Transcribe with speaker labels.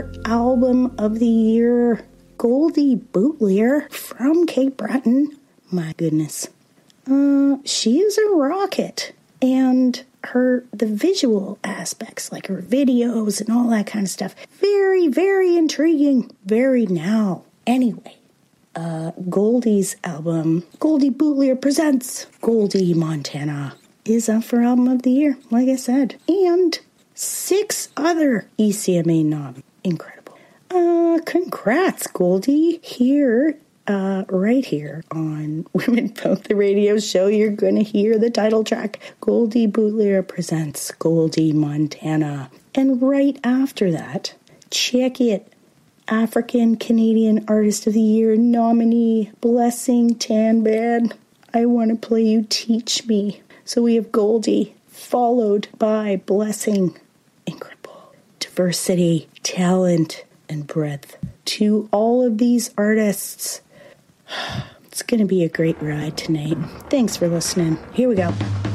Speaker 1: Album of the year, Goldie Bootlier from Cape Breton. My goodness. She is a rocket. And the visual aspects, like her videos and all that kind of stuff, very, very intriguing. Very now. Anyway, Goldie's album, Goldie Bootlier Presents Goldie Montana, is up for Album of the Year, like I said. And 6 other ECMA noms. Incredible. Congrats, Goldie. Right here on Women Vote, the radio show, you're going to hear the title track, Goldie Bootlier Presents Goldie Montana. And right after that, check it, African Canadian Artist of the Year nominee, Blessing Tanbad. I Want to Play You, Teach Me. So we have Goldie, followed by Blessing. Incredible. Diversity, talent, and breadth. To all of these artists, it's going to be a great ride tonight. Thanks for listening. Here we go.